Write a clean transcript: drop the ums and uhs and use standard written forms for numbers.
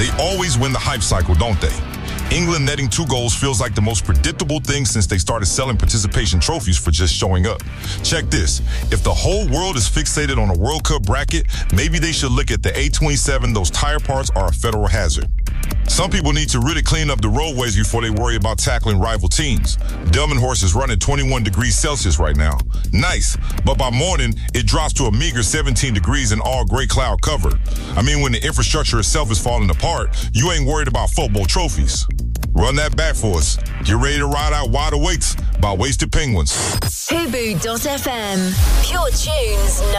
They always win the hype cycle, don't they? England netting 2 goals feels like the most predictable thing since they started selling participation trophies for just showing up. Check this. If the whole world is fixated on a World Cup bracket, maybe they should look at the A27. Those tire parts are a federal hazard. Some people need to really clean up the roadways before they worry about tackling rival teams. Delmenhorst is running 21 degrees Celsius right now. Nice, but by morning, it drops to a meager 17 degrees and all gray cloud cover. I mean, when the infrastructure itself is falling apart, you ain't worried about football trophies. Run that back for us. Get ready to ride out Wide Awakes by Wasted Penguins. Hubu.fm. Pure tunes.